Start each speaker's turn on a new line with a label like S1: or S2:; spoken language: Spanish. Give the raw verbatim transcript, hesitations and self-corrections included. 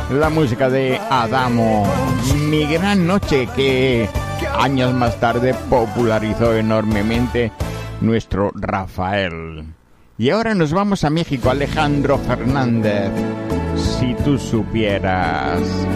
S1: la música de Adamo, Mi Gran Noche, que años más tarde popularizó enormemente nuestro Rafael. Y ahora nos vamos a México, Alejandro Fernández, Si tú supieras.